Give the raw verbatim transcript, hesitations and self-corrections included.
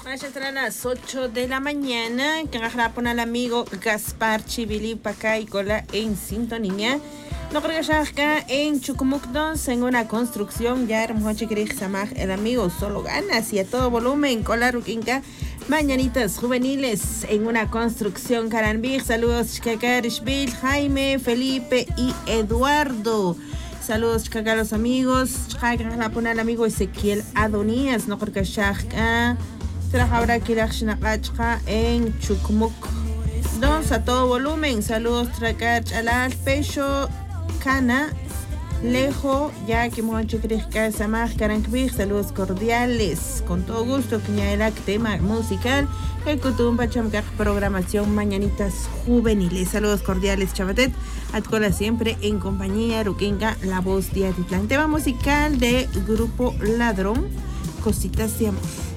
Vaya a las ocho de la mañana, que agarra al amigo Gaspar Chivili Pacaicola en sintonía. No creo que acá en Chucumucdos, en una construcción, ya el amigo solo ganas y a todo volumen, Cola Ruquinca. Mañanitas juveniles en una construcción, Carambig. Saludos, Chicacarishville, Jaime, Felipe y Eduardo. Saludos, Chicaca, los amigos. Chicaca, al amigo Ezequiel Adonías. No creo que acá ahora en Chucumuc. Dos a todo volumen. Saludos, Tracar, Chalal, Pecho, Cana, Lejo, ya que mucho crezca esa máscara. Saludos cordiales. Con todo gusto, que el tema musical. El Cutumba Chamcar, programación Mañanitas Juveniles. Saludos cordiales, Chavatet. Atcola siempre en compañía. Ruquenga, la voz de Atitlán. Tema musical de Grupo Ladrón, Cositas de Amor.